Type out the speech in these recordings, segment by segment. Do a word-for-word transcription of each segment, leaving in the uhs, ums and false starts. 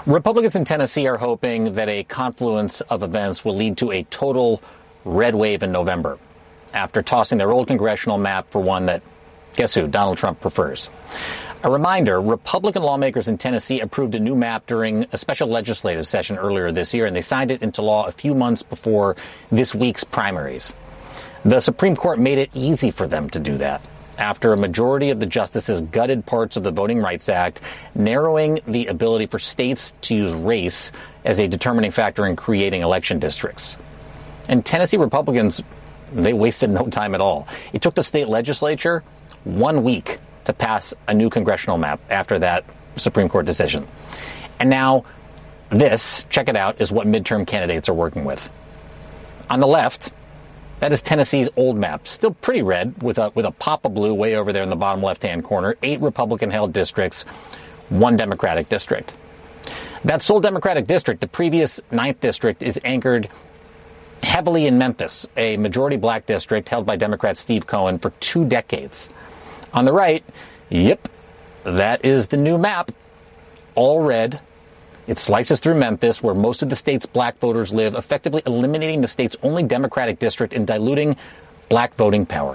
Republicans in Tennessee are hoping that a confluence of events will lead to a total red wave in November, after tossing their old congressional map for one that, guess who, Donald Trump prefers. A reminder, Republican lawmakers in Tennessee approved a new map during a special legislative session earlier this year, and they signed it into law a few months before this week's primaries. The Supreme Court made it easy for them to do that, after a majority of the justices gutted parts of the Voting Rights Act, narrowing the ability for states to use race as a determining factor in creating election districts. And Tennessee Republicans, they wasted no time at all. It took the state legislature one week to pass a new congressional map after that Supreme Court decision. And now this, check it out, is what midterm candidates are working with. On the left, that is Tennessee's old map, still pretty red, with a with a pop of blue way over there in the bottom left-hand corner, eight Republican-held districts, one Democratic district. That sole Democratic district, the previous ninth district, is anchored heavily in Memphis, a majority black district held by Democrat Steve Cohen for two decades. On the right, yep, that is the new map, all red. It slices through Memphis, where most of the state's black voters live, effectively eliminating the state's only Democratic district and diluting black voting power.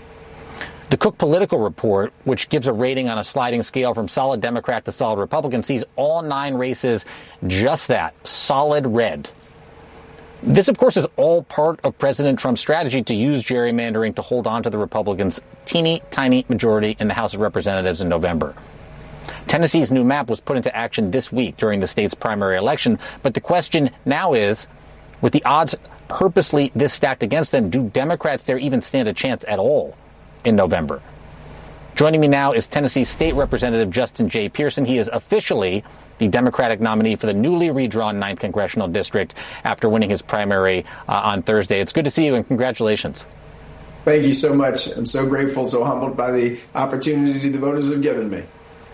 The Cook Political Report, which gives a rating on a sliding scale from solid Democrat to solid Republican, sees all nine races just that, solid red. This, of course, is all part of President Trump's strategy to use gerrymandering to hold on to the Republicans' teeny tiny majority in the House of Representatives in November. Tennessee's new map was put into action this week during the state's primary election, but the question now is, with the odds purposely this stacked against them, do Democrats there even stand a chance at all in November? Joining me now is Tennessee State Representative Justin J. Pearson. He is officially the Democratic nominee for the newly redrawn ninth Congressional District after winning his primary uh, on Thursday. It's good to see you, and congratulations. Thank you so much. I'm so grateful, so humbled by the opportunity the voters have given me.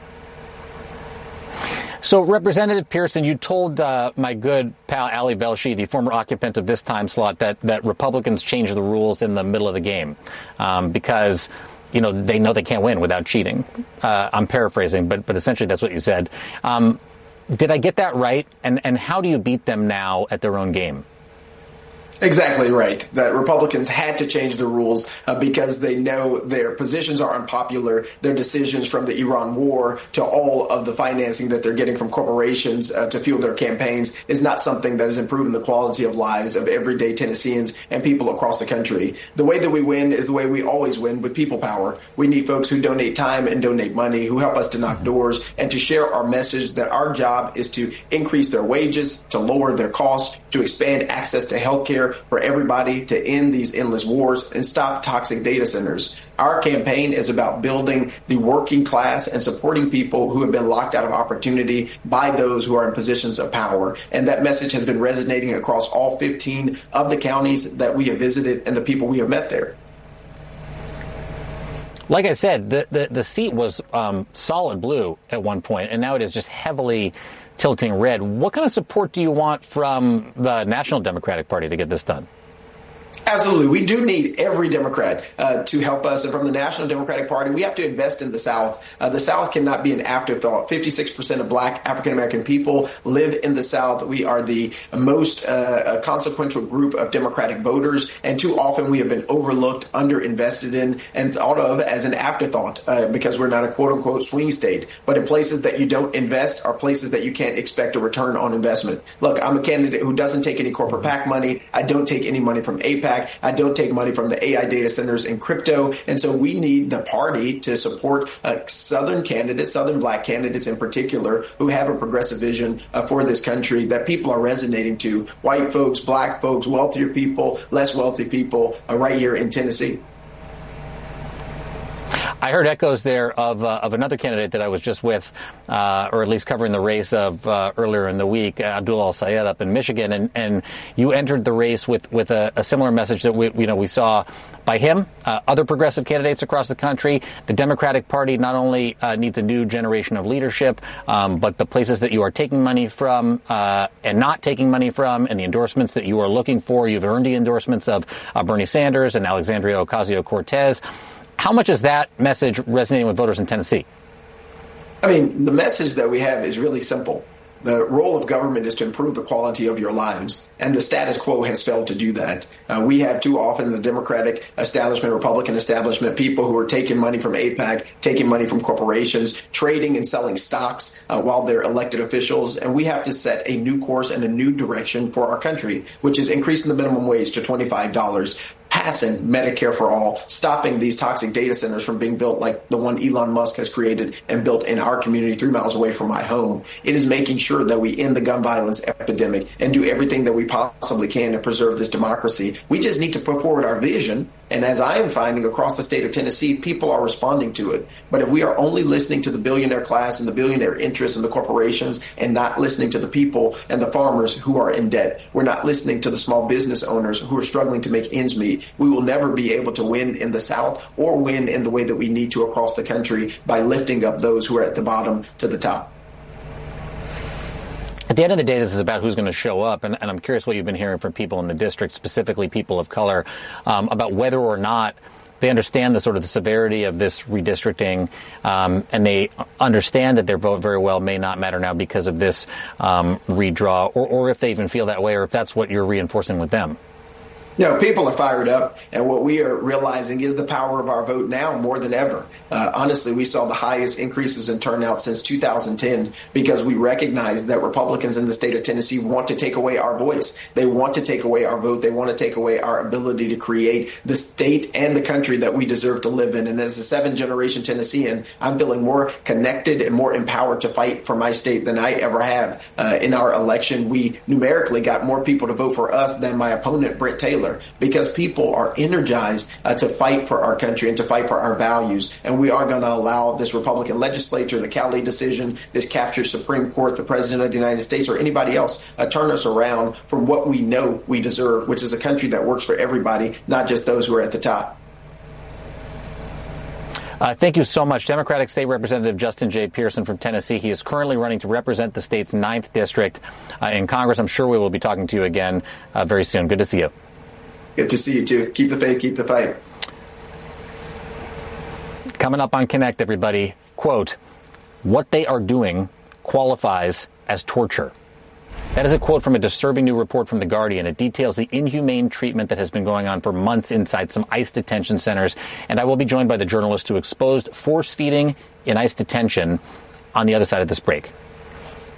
So, Representative Pearson, you told uh, my good pal Ali Velshi, the former occupant of this time slot, that, that Republicans change the rules in the middle of the game um, because, you know, they know they can't win without cheating. Uh, I'm paraphrasing, but but essentially that's what you said. Um, did I get that right? And and how do you beat them now at their own game? Exactly right. That Republicans had to change the rules uh, because they know their positions are unpopular. Their decisions, from the Iran war to all of the financing that they're getting from corporations uh, to fuel their campaigns, is not something that is improving the quality of lives of everyday Tennesseans and people across the country. The way that we win is the way we always win, with people power. We need folks who donate time and donate money, who help us to knock doors and to share our message that our job is to increase their wages, to lower their costs, to expand access to health care for everybody, to end these endless wars and stop toxic data centers. Our campaign is about building the working class and supporting people who have been locked out of opportunity by those who are in positions of power. And that message has been resonating across all fifteen of the counties that we have visited and the people we have met there. Like I said, the, the, the seat was um, solid blue at one point, and now it is just heavily tilting red. What kind of support do you want from the National Democratic Party to get this done? Absolutely. We do need every Democrat uh, to help us. And from the National Democratic Party, we have to invest in the South. Uh, the South cannot be an afterthought. fifty-six percent of black African-American people live in the South. We are the most uh, consequential group of Democratic voters. And too often we have been overlooked, underinvested in, and thought of as an afterthought uh, because we're not a quote-unquote swing state. But in places that you don't invest are places that you can't expect a return on investment. Look, I'm a candidate who doesn't take any corporate PAC money. I don't take any money from AIPAC. I don't take money from the A I data centers and crypto. And so we need the party to support uh, Southern candidates, Southern black candidates in particular, who have a progressive vision uh, for this country that people are resonating to. White folks, black folks, wealthier people, less wealthy people uh, right here in Tennessee. I heard echoes there of uh, of another candidate that I was just with, uh, or at least covering the race of uh, earlier in the week, Abdul Al-Sayed up in Michigan, and, and you entered the race with with a, a similar message that we you know we saw by him, uh, other progressive candidates across the country. The Democratic Party not only uh, needs a new generation of leadership, um, but the places that you are taking money from uh, and not taking money from, and the endorsements that you are looking for. You've earned the endorsements of uh, Bernie Sanders and Alexandria Ocasio-Cortez. How much is that message resonating with voters in Tennessee? I mean, the message that we have is really simple. The role of government is to improve the quality of your lives, and the status quo has failed to do that. Uh, we have too often the Democratic establishment, Republican establishment, people who are taking money from AIPAC, taking money from corporations, trading and selling stocks uh, while they're elected officials, and we have to set a new course and a new direction for our country, which is increasing the minimum wage to twenty-five dollars. Passing Medicare for all, stopping these toxic data centers from being built like the one Elon Musk has created and built in our community three miles away from my home. It is making sure that we end the gun violence epidemic and do everything that we possibly can to preserve this democracy. We just need to put forward our vision. And as I am finding across the state of Tennessee, people are responding to it. But if we are only listening to the billionaire class and the billionaire interests and the corporations and not listening to the people and the farmers who are in debt, we're not listening to the small business owners who are struggling to make ends meet, we will never be able to win in the South or win in the way that we need to across the country by lifting up those who are at the bottom to the top. At the end of the day, this is about who's going to show up, and, and I'm curious what you've been hearing from people in the district, specifically people of color, um, about whether or not they understand the sort of the severity of this redistricting, um, and they understand that their vote very well may not matter now because of this um, redraw, or, or if they even feel that way, or if that's what you're reinforcing with them. You know, people are fired up, and what we are realizing is the power of our vote now more than ever. Uh, honestly, we saw the highest increases in turnout since two thousand ten because we recognize that Republicans in the state of Tennessee want to take away our voice. They want to take away our vote. They want to take away our ability to create the state and the country that we deserve to live in. And as a seven-generation Tennessean, I'm feeling more connected and more empowered to fight for my state than I ever have. Uh, in our election, we numerically got more people to vote for us than my opponent, Brent Taylor, because people are energized uh, to fight for our country and to fight for our values. And we are going to allow this Republican legislature, the Cali decision, this captured Supreme Court, the President of the United States, or anybody else uh, turn us around from what we know we deserve, which is a country that works for everybody, not just those who are at the top. Uh, thank you so much. Democratic State Representative Justin J. Pearson from Tennessee. He is currently running to represent the state's ninth district uh, in Congress. I'm sure we will be talking to you again uh, very soon. Good to see you. Good to see you, too. Keep the faith, keep the fight. Coming up on Connect, everybody, quote, "What they are doing qualifies as torture." That is a quote from a disturbing new report from The Guardian. It details the inhumane treatment that has been going on for months inside some ICE detention centers. And I will be joined by the journalist who exposed force feeding in ICE detention on the other side of this break.